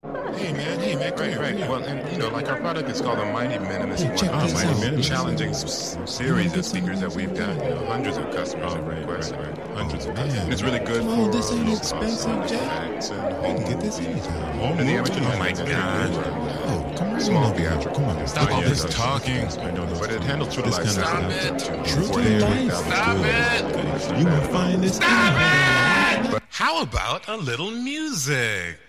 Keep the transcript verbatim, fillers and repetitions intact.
Hey man, hey man, right, right. Well, and you know, like our product is called a Mighty Minimus. Hey, check one. this Mighty out. Minimus. Challenging s- series of speakers that we've got. You know, hundreds of customers have requested. Hundreds of customers. And it's really good Come on, for this ain't low expensive, cost Jack. effects and I home can get this movies. anytime. And the amateur Oh my God. Oh, come on. Small over here. theatrical. Come on. Stop all this talking. I know those. But it handles true to life. Stop it. True to life. Stop it. You will find this. Stop it. How about a little music?